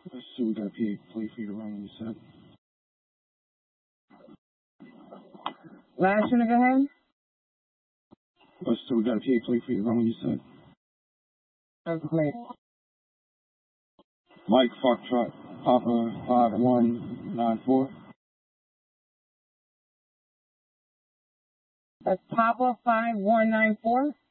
Let's see, we got a PA play for you to run when you said. Last one to go ahead. Let's see, we got a PA play for you to run when you said. Okay. Mike Foxtrot, Papa 5194. That's Papa 5194.